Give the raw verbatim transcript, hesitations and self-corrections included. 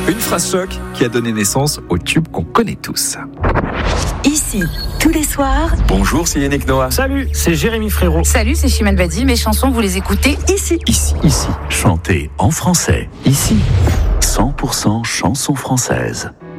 Une phrase choc qui a donné naissance au tube qu'on connaît tous. Ici, tous les soirs. Bonjour, c'est Yannick Noah. Salut, c'est Jérémy Frérot. Salut, c'est Chimène Badi. Mes chansons, vous les écoutez ici. Ici. Ici, chantez en français. Ici, cent pour cent chansons françaises.